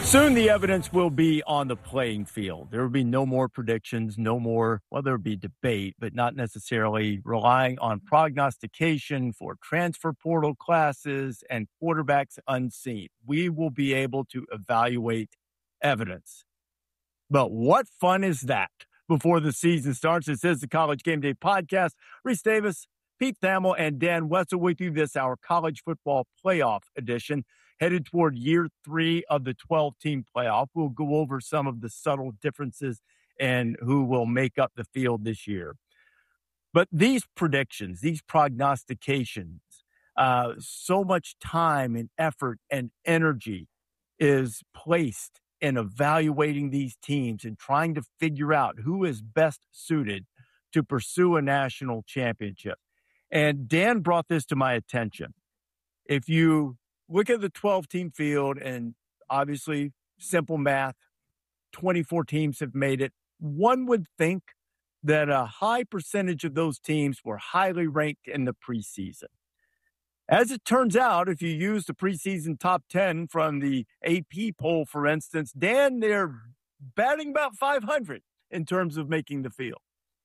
Soon the evidence will be on the playing field. There will be no more predictions, no more, well, there will be debate, but not necessarily relying on prognostication for transfer portal classes and quarterbacks unseen. We will be able to evaluate evidence. But what fun is that before the season starts? This is the College Game Day Podcast. Reese Davis, Pete Thamel, and Dan Wetzel with you. This our college football playoff edition. Headed toward year 3 of the 12-team playoff. We'll go over some of the subtle differences and who will make up the field this year. But these predictions, these prognostications, so much time and effort and energy is placed in evaluating these teams and trying to figure out who is best suited to pursue a national championship. And Dan brought this to my attention. If you look at the 12-team field, and obviously simple math, 24 teams have made it, one would think that a high percentage of those teams were highly ranked in the preseason. As it turns out, if you use the preseason top 10 from the AP poll, for instance, Dan, they're batting about 500 in terms of making the field.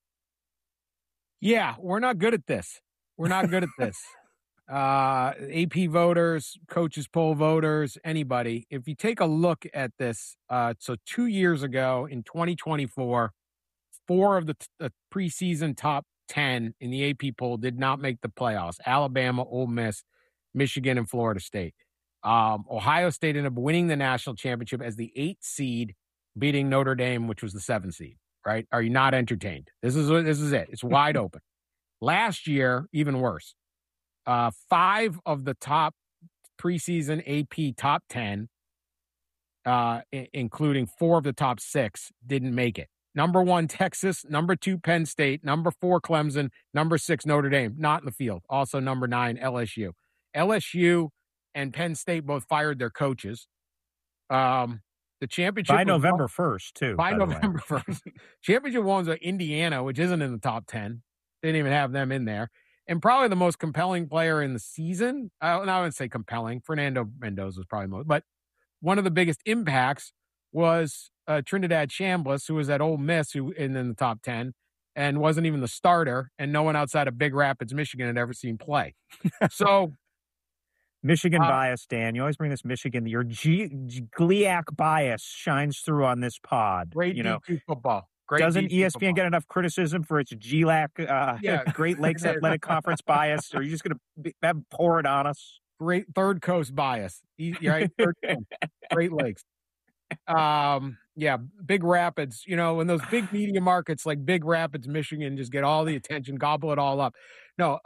Yeah, we're not good at this. We're not good at this. AP voters, coaches poll voters, anybody. If you take a look at this, so 2 years ago in 2024, 4 of the preseason top 10 in the AP poll did not make the playoffs. Alabama, Ole Miss, Michigan, and Florida State. Ohio State ended up winning the national championship as the 8th seed, beating Notre Dame, which was the 7th seed, right? Are you not entertained? This is it. It's wide open. Last year, even worse. 5 of the top preseason AP top 10, including 4 of the top 6, didn't make it. Number 1, Texas. Number 2, Penn State. Number 4, Clemson. Number 6, Notre Dame. Not in the field. Also number 9, LSU. LSU and Penn State both fired their coaches. The championship by November 1st, too. By November 1st. Championship ones are Indiana, which isn't in the top 10. Didn't even have them in there. And probably the most compelling player in the season, I wouldn't say compelling. Fernando Mendoza was probably most, but one of the biggest impacts was Trinidad Chambliss, who was at Ole Miss, who in the top 10, and wasn't even the starter, and no one outside of Big Rapids, Michigan, had ever seen play. So, Michigan bias, Dan. You always bring this Michigan. Your GLIAC bias shines through on this pod. Great D2 football. Great Doesn't ESPN football. get enough criticism for its GLAC, Great Lakes Athletic Conference bias? Or are you just going to pour it on us? Great Third Coast bias. Right? Third Coast. Great Lakes. Big Rapids, when those big media markets like Big Rapids, Michigan just get all the attention, gobble it all up. No,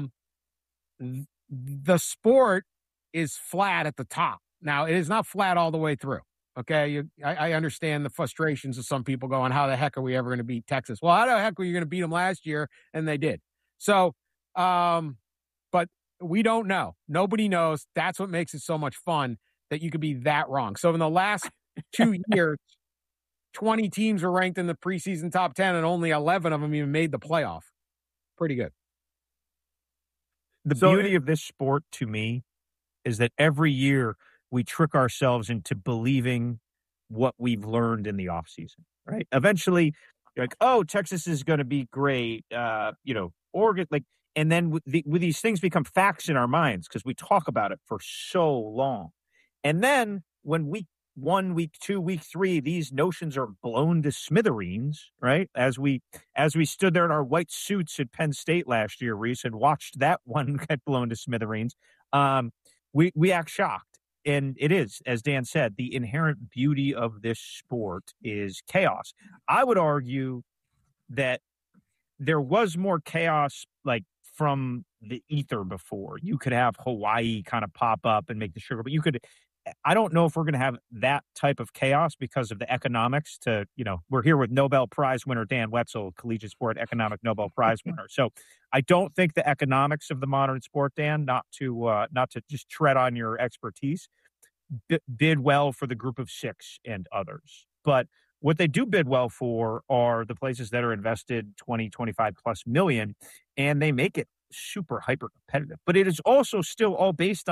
the sport is flat at the top. Now, it is not flat all the way through. Okay, I understand the frustrations of some people going, how the heck are we ever going to beat Texas? Well, how the heck were you going to beat them last year? And they did. So, but we don't know. Nobody knows. That's what makes it so much fun, that you could be that wrong. So in the last 2 years, 20 teams were ranked in the preseason top 10, and only 11 of them even made the playoff. Pretty good. The beauty of this sport, to me, is that every year we trick ourselves into believing what we've learned in the offseason, right? Eventually, you're like, oh, Texas is going to be great, Oregon, and then with these things become facts in our minds because we talk about it for so long. And then when week 1, week 2, week 3, these notions are blown to smithereens, right? As we stood there in our white suits at Penn State last year, Reese, and watched that one get blown to smithereens, we act shocked. And it is, as Dan said, the inherent beauty of this sport is chaos. I would argue that there was more chaos from the ether before. You could have Hawaii kind of pop up and make the sugar, but I don't know if we're going to have that type of chaos because of the economics we're here with Nobel Prize winner Dan Wetzel, collegiate sport economic Nobel Prize winner. So I don't think the economics of the modern sport, Dan, not to just tread on your expertise, bid well for the group of 6 and others. But what they do bid well for are the places that are invested 20, 25 plus million, and they make it super hyper competitive. But it is also still all based on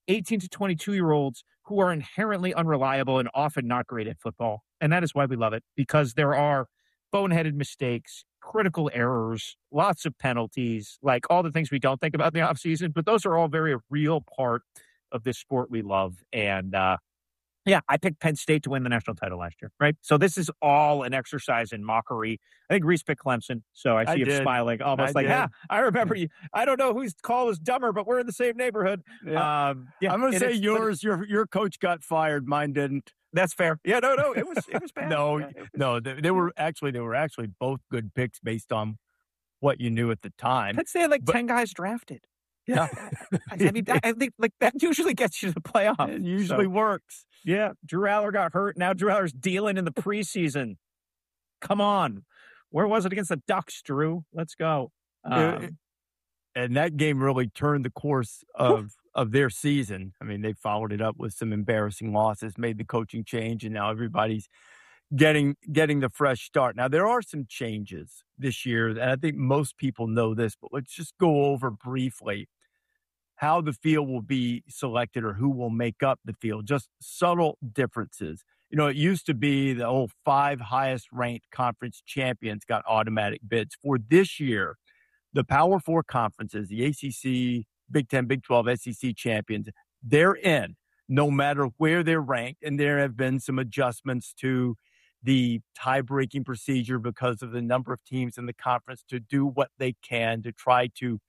18 to 22-year-olds who are inherently unreliable and often not great at football. And that is why we love it, because there are boneheaded mistakes, critical errors, lots of penalties, like all the things we don't think about in the offseason, but those are all very real part of this sport we love. And yeah, I picked Penn State to win the national title last year, right? So this is all an exercise in mockery. I think Reese picked Clemson, so I see him smiling, almost like, yeah, I remember you. I don't know whose call is dumber, but we're in the same neighborhood. Yeah. I'm going to say yours. Your coach got fired. Mine didn't. That's fair. Yeah, no, it was bad. No, they were actually both good picks based on what you knew at the time. Let's say 10 guys drafted. Yeah. I mean, I think that usually gets you to the playoff. It usually works. Yeah. Drew Aller got hurt. Now Drew Aller's dealing in the preseason. Come on. Where was it against the Ducks, Drew? Let's go. And that game really turned the course of their season. I mean, they followed it up with some embarrassing losses, made the coaching change, and now everybody's getting the fresh start. Now, there are some changes this year, and I think most people know this, but let's just go over briefly how the field will be selected or who will make up the field, just subtle differences. You know, it used to be the old 5 highest-ranked conference champions got automatic bids. For this year, the Power 4 conferences, the ACC, Big 10, Big 12, SEC champions, they're in no matter where they're ranked, and there have been some adjustments to the tie-breaking procedure because of the number of teams in the conference to do what they can to try to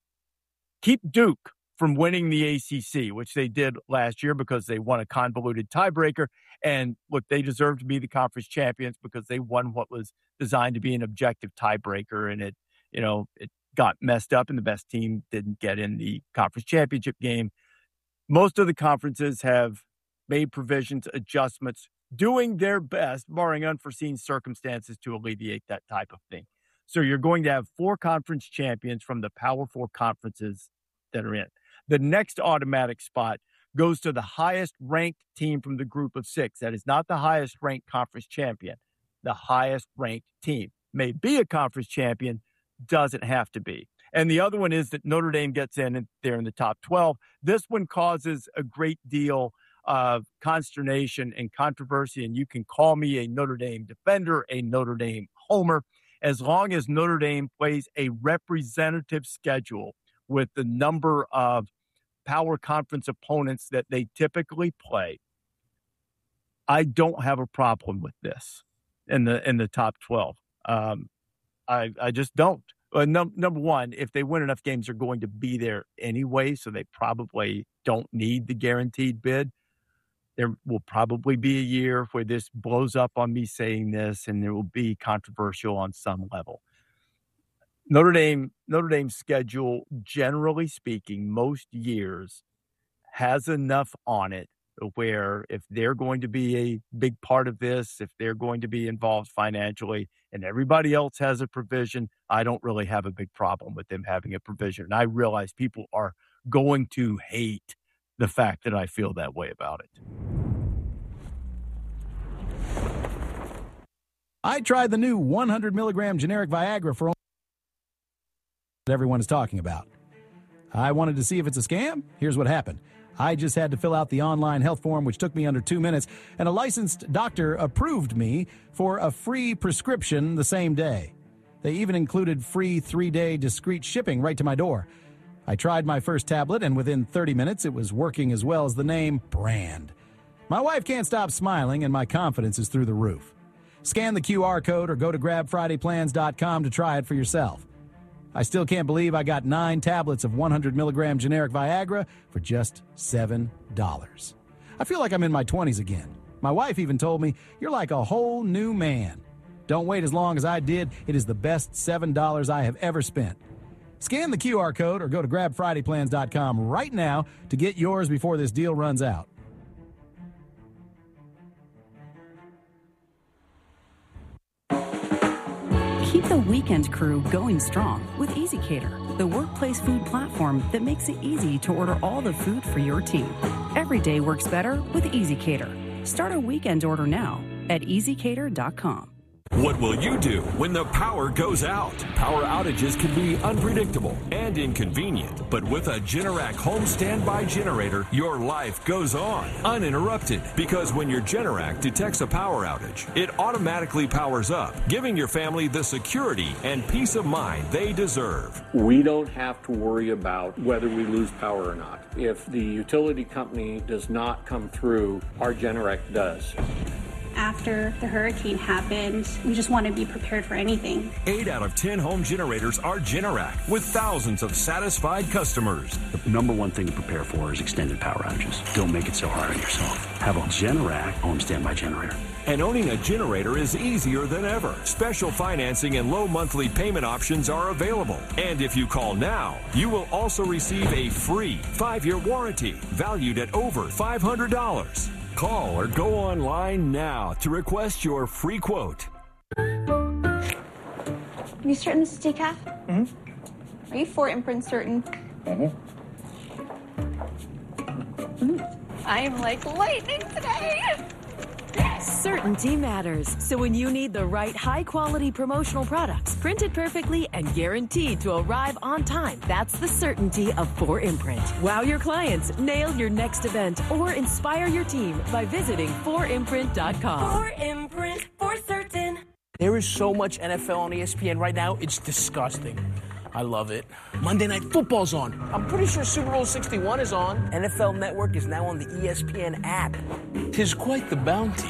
keep Duke from winning the ACC, which they did last year because they won a convoluted tiebreaker. And look, they deserve to be the conference champions because they won what was designed to be an objective tiebreaker. And it got messed up and the best team didn't get in the conference championship game. Most of the conferences have made provisions, adjustments, doing their best, barring unforeseen circumstances, to alleviate that type of thing. So you're going to have 4 conference champions from the Power 4 conferences that are in. The next automatic spot goes to the highest ranked team from the group of 6. That is not the highest ranked conference champion. The highest ranked team may be a conference champion, doesn't have to be. And the other one is that Notre Dame gets in and they're in the top 12. This one causes a great deal of consternation and controversy, and you can call me a Notre Dame defender, a Notre Dame homer, as long as Notre Dame plays a representative schedule with the number of power conference opponents that they typically play. I don't have a problem with this in the top 12. I just don't. Number one, if they win enough games, they're going to be there anyway, so they probably don't need the guaranteed bid. There will probably be a year where this blows up on me saying this, and it will be controversial on some level. Notre Dame's schedule, generally speaking, most years has enough on it where if they're going to be a big part of this, if they're going to be involved financially, and everybody else has a provision, I don't really have a big problem with them having a provision. And I realize people are going to hate the fact that I feel that way about it. I tried the new 100 milligram generic Viagra for that everyone is talking about. I wanted to see if it's a scam. Here's what happened. I just had to fill out the online health form, which took me under 2 minutes, and a licensed doctor approved me for a free prescription the same day. They even included free 3-day discreet shipping right to my door. I tried my first tablet, and within 30 minutes, it was working as well as the name brand. My wife can't stop smiling, and my confidence is through the roof. Scan the QR code or go to grabfridayplans.com to try it for yourself. I still can't believe I got 9 tablets of 100 milligram generic Viagra for just $7. I feel like I'm in my 20s again. My wife even told me, "You're like a whole new man." Don't wait as long as I did. It is the best $7 I have ever spent. Scan the QR code or go to grabfridayplans.com right now to get yours before this deal runs out. Keep the weekend crew going strong with EasyCater, the workplace food platform that makes it easy to order all the food for your team. Every day works better with EasyCater. Start a weekend order now at easycater.com. What will you do when the power goes out? Power outages can be unpredictable and inconvenient, but with a Generac home standby generator, your life goes on uninterrupted, because when your Generac detects a power outage, it automatically powers up, giving your family the security and peace of mind they deserve. We don't have to worry about whether we lose power or not. If the utility company does not come through, our Generac does. After the hurricane happened, we just want to be prepared for anything. 8 out of 10 home generators are Generac, with thousands of satisfied customers. The number one thing to prepare for is extended power outages. Don't make it so hard on yourself. Have a Generac home standby generator. And owning a generator is easier than ever. Special financing and low monthly payment options are available. And if you call now, you will also receive a free 5-year warranty valued at over $500. Call or go online now to request your free quote. You certain this is decaf? Mm-hmm. Are you 4imprint certain? Mm-hmm. I am like lightning today. Certainty matters. So when you need the right high-quality promotional products, printed perfectly and guaranteed to arrive on time, that's the certainty of 4imprint. Wow your clients, nail your next event, or inspire your team by visiting 4imprint.com. 4imprint, for certain. There is so much NFL on ESPN right now, it's disgusting. I love it. Monday Night Football's on. I'm pretty sure Super Bowl 61 is on. NFL Network is now on the ESPN app. 'Tis quite the bounty.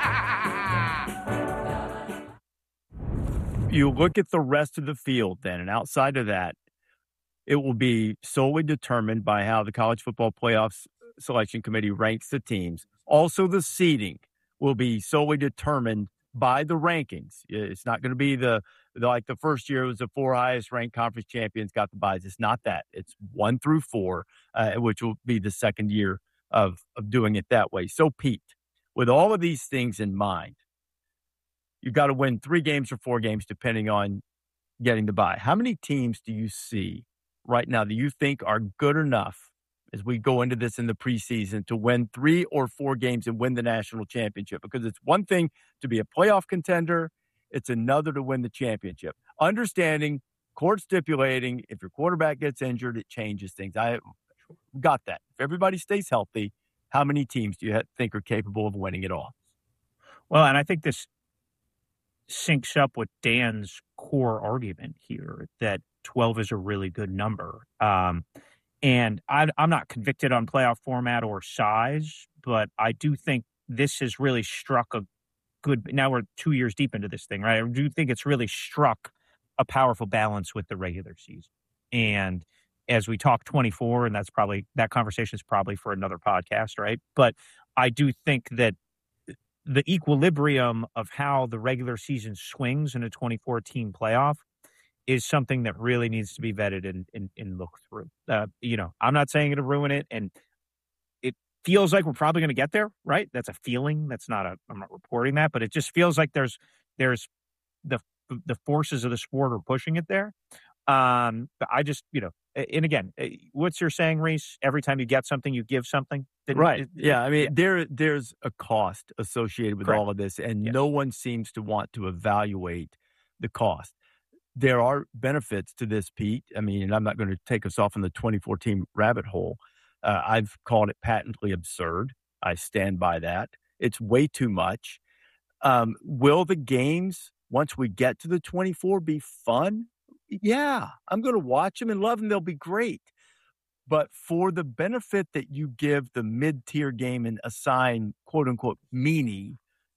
You look at the rest of the field then, and outside of that, it will be solely determined by how the College Football Playoff Selection Committee ranks the teams. Also, the seeding will be solely determined by the rankings. It's not going to be like the first year it was the 4 highest ranked conference champions got the byes. It's not that. It's 1 through 4, which will be the second year of doing it that way. So, Pete, with all of these things in mind, you've got to win 3 games or 4 games depending on getting the bye. How many teams do you see right now that you think are good enough as we go into this in the preseason to win 3 or 4 games and win the national championship? Because it's one thing to be a playoff contender. It's another to win the championship. Understanding, court stipulating, if your quarterback gets injured, it changes things. I got that. If everybody stays healthy, how many teams do you think are capable of winning it all? Well, and I think this syncs up with Dan's core argument here that 12 is a really good number. And I'm not convicted on playoff format or size, but I do think this has really struck a good, now we're 2 years deep into this thing, right? I do think it's really struck a powerful balance with the regular season. And as we talk 24, and that conversation is probably for another podcast, right? But I do think that the equilibrium of how the regular season swings in a 24-team playoff is something that really needs to be vetted and looked through. I'm not saying it'll ruin it, and it feels like we're probably going to get there, right? That's a feeling. I'm not reporting that, but it just feels like there's the forces of the sport are pushing it there. But I just, and again, what's your saying, Reese? Every time you get something, you give something. Right. I mean, there's a cost associated with all of this, and no one seems to want to evaluate the cost. There are benefits to this, Pete. I mean, and I'm not going to take us off in the 2014 rabbit hole. I've called it patently absurd. I stand by that. It's way too much. Will the games, once we get to the 24, be fun? Yeah, I'm going to watch them and love them. They'll be great. But for the benefit that you give the mid-tier game and assign, quote-unquote, meaning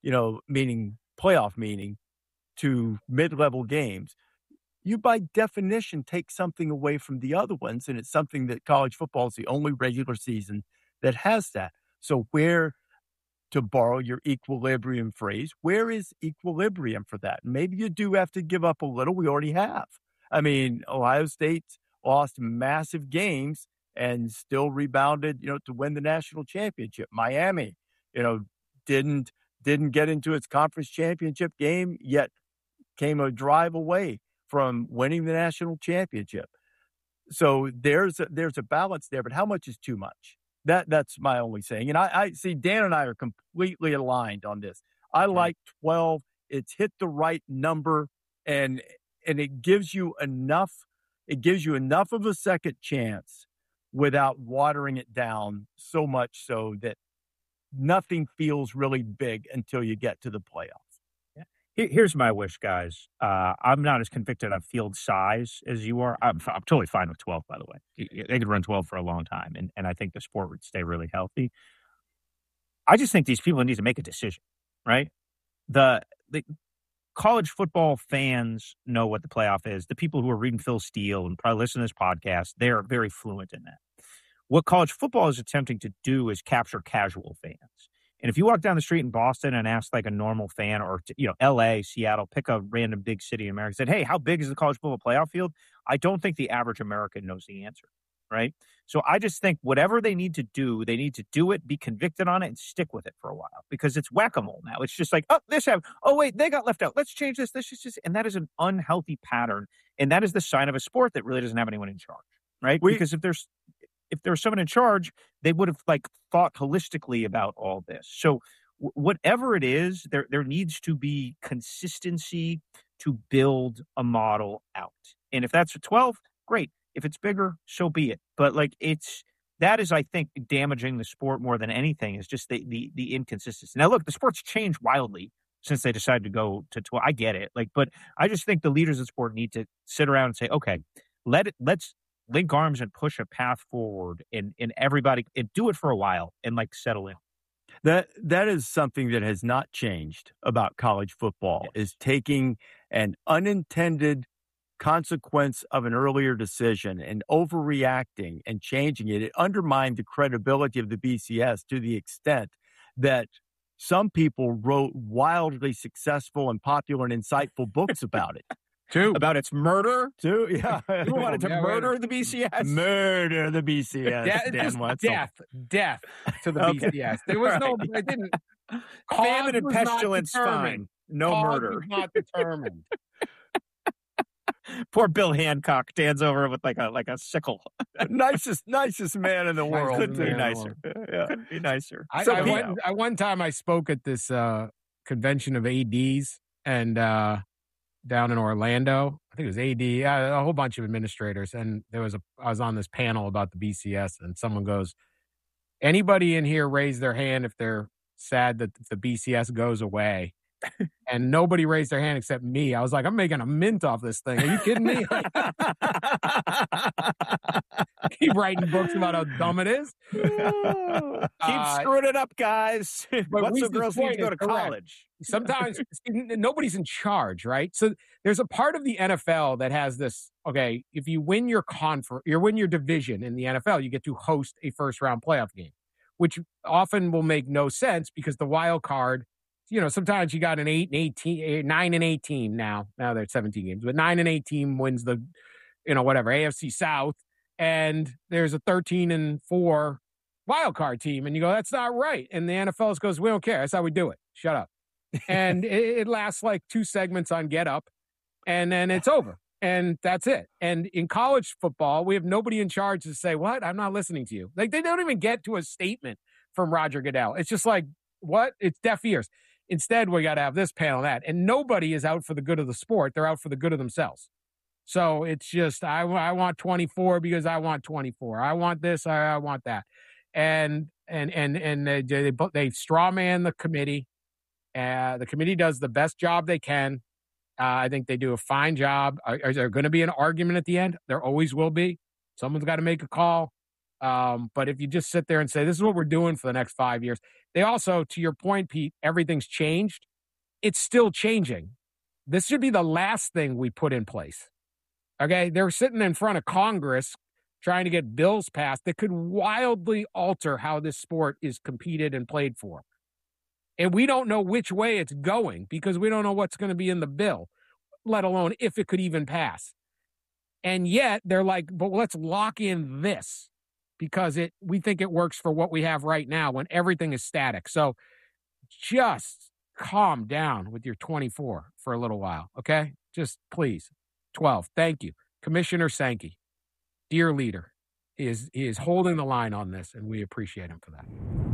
playoff meaning to mid-level games, you by definition take something away from the other ones, and it's something that college football is the only regular season that has that. So where, to borrow your equilibrium phrase, where is equilibrium for that? Maybe you do have to give up a little. We already have. I mean, Ohio State lost massive games and still rebounded, to win the national championship. Miami, didn't get into its conference championship game, yet came a drive away from winning the national championship. So there's a balance there, but how much is too much? That's my only saying. And I see Dan and I are completely aligned on this. I like 12 It's hit the right number, and it gives you enough. It gives you enough of a second chance without watering it down so much so that nothing feels really big until you get to the playoffs. Here's my wish, guys. I'm not as convicted on field size as you are. I'm totally fine with 12, by the way. They could run 12 for a long time, and I think the sport would stay really healthy. I just think these people need to make a decision, right? The college football fans know what the playoff is. The people who are reading Phil Steele and probably listen to this podcast, they're very fluent in that. What college football is attempting to do is capture casual fans. And if you walk down the street in Boston and ask like a normal fan or, LA, Seattle, pick a random big city in America, said, hey, how big is the college football playoff field? I don't think the average American knows the answer, right? So I just think whatever they need to do it, be convicted on it, and stick with it for a while, because it's whack-a-mole now. It's just like, oh, this happened. Oh, wait, they got left out. Let's change this. And that is an unhealthy pattern. And that is the sign of a sport that really doesn't have anyone in charge, right? Because if there's someone in charge, they would have thought holistically about all this. So whatever it is, there needs to be consistency to build a model out. And if that's a 12, great. If it's bigger, so be it. But that is, I think, damaging the sport more than anything, is just the inconsistency. Now, look, the sport's changed wildly since they decided to go to 12. I get it. But I just think the leaders of the sport need to sit around and say, okay, let's link arms and push a path forward, and everybody, and do it for a while and settle in. That is something that has not changed about college football, is taking an unintended consequence of an earlier decision and overreacting and changing it. It undermined the credibility of the BCS to the extent that some people wrote wildly successful and popular and insightful books about it. About its murder? Yeah. You wanted to murder the BCS? Murder the BCS. Death to the BCS. There was it didn't. Famine and pestilence, fine. No murder. Not determined. Poor Bill Hancock stands over with like a sickle. nicest man in the world. Couldn't be nicer. Couldn't be nicer. One time I spoke at this convention of ADs and down in Orlando. I think it was AD, a whole bunch of administrators, and I was on this panel about the BCS, and someone goes, anybody in here raise their hand if they're sad that the BCS goes away? And nobody raised their hand except me. I was like, I'm making a mint off this thing. Are you kidding me? Keep writing books about how dumb it is. Keep screwing it up, guys. What's the girls need to go to college? Sometimes nobody's in charge, right? So there's a part of the NFL that has this, okay, if you win your win your division in the NFL, you get to host a first-round playoff game, which often will make no sense because the wild card, sometimes you got an 9 and 18 now. Now they're 17 games, but 9 and 18 wins the, AFC South, and there's a 13 and 4 wild card team, and you go, that's not right. And the NFL goes, we don't care. That's how we do it. Shut up. And it lasts like 2 segments on Get Up, and then it's over, and that's it. And in college football, we have nobody in charge to say, what? I'm not listening to you. They don't even get to a statement from Roger Goodell. It's just like, what? It's deaf ears. Instead, we got to have this panel, that. And nobody is out for the good of the sport. They're out for the good of themselves. So it's just, I want 24 because I want 24. I want this, I want that. And they straw man the committee. The committee does the best job they can. I think they do a fine job. Is there going to be an argument at the end? There always will be. Someone's got to make a call. But if you just sit there and say, this is what we're doing for the next 5 years. They also, to your point, Pete, everything's changed. It's still changing. This should be the last thing we put in place. Okay? They're sitting in front of Congress trying to get bills passed that could wildly alter how this sport is competed and played for. And we don't know which way it's going because we don't know what's going to be in the bill, let alone if it could even pass. And yet they're like, but let's lock in this because we think it works for what we have right now when everything is static. So just calm down with your 24 for a little while, okay? Just please. 12. Thank you. Commissioner Sankey, dear leader, is holding the line on this, and we appreciate him for that.